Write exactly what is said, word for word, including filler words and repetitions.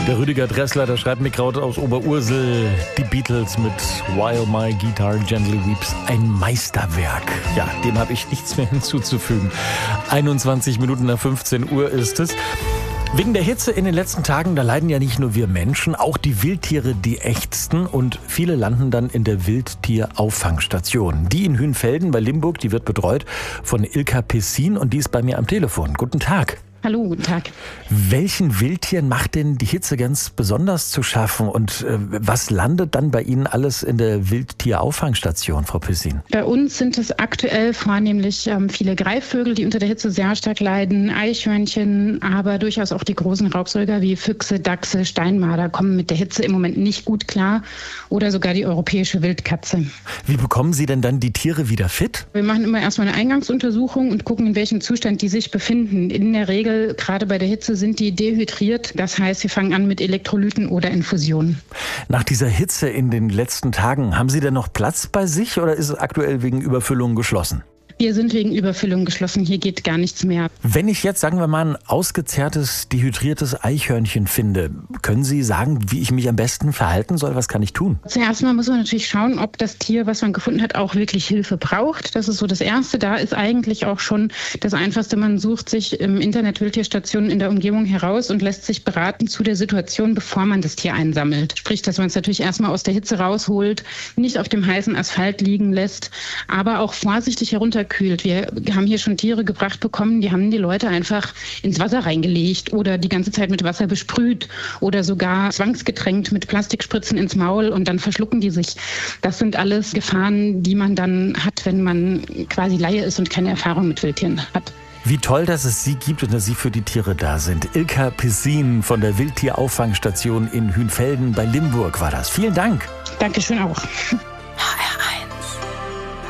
Der Rüdiger Dressler, der schreibt mir gerade aus Oberursel, die Beatles mit While My Guitar Gently Weeps, ein Meisterwerk. Ja, dem habe ich nichts mehr hinzuzufügen. einundzwanzig Minuten nach fünfzehn Uhr ist es. Wegen der Hitze in den letzten Tagen, da leiden ja nicht nur wir Menschen, auch die Wildtiere die ächzten und viele landen dann in der Wildtierauffangstation. Die in Hünfelden bei Limburg, die wird betreut von Ilka Pessin und die ist bei mir am Telefon. Guten Tag. Hallo, guten Tag. Welchen Wildtieren macht denn die Hitze ganz besonders zu schaffen und äh, was landet dann bei Ihnen alles in der Wildtierauffangstation, Frau Pessin? Bei uns sind es aktuell vornehmlich ähm, viele Greifvögel, die unter der Hitze sehr stark leiden, Eichhörnchen, aber durchaus auch die großen Raubsäuger wie Füchse, Dachse, Steinmarder kommen mit der Hitze im Moment nicht gut klar oder sogar die europäische Wildkatze. Wie bekommen Sie denn dann die Tiere wieder fit? Wir machen immer erstmal eine Eingangsuntersuchung und gucken, in welchem Zustand die sich befinden. In der Regel gerade bei der Hitze sind die dehydriert. Das heißt, wir fangen an mit Elektrolyten oder Infusionen. Nach dieser Hitze in den letzten Tagen, haben Sie denn noch Platz bei sich oder ist es aktuell wegen Überfüllung geschlossen? Wir sind wegen Überfüllung geschlossen. Hier geht gar nichts mehr. Wenn ich jetzt, sagen wir mal, ein ausgezehrtes, dehydriertes Eichhörnchen finde, können Sie sagen, wie ich mich am besten verhalten soll? Was kann ich tun? Zuerst mal muss man natürlich schauen, ob das Tier, was man gefunden hat, auch wirklich Hilfe braucht. Das ist so das Erste. Da ist eigentlich auch schon das Einfachste. Man sucht sich im Internet Wildtierstationen in der Umgebung heraus und lässt sich beraten zu der Situation, bevor man das Tier einsammelt. Sprich, dass man es natürlich erstmal aus der Hitze rausholt, nicht auf dem heißen Asphalt liegen lässt, aber auch vorsichtig herunter kühlt. Wir haben hier schon Tiere gebracht bekommen, die haben die Leute einfach ins Wasser reingelegt oder die ganze Zeit mit Wasser besprüht oder sogar zwangsgetränkt mit Plastikspritzen ins Maul und dann verschlucken die sich. Das sind alles Gefahren, die man dann hat, wenn man quasi Laie ist und keine Erfahrung mit Wildtieren hat. Wie toll, dass es Sie gibt und dass Sie für die Tiere da sind. Ilka Pessin von der Wildtierauffangstation in Hünfelden bei Limburg war das. Vielen Dank. Dankeschön auch.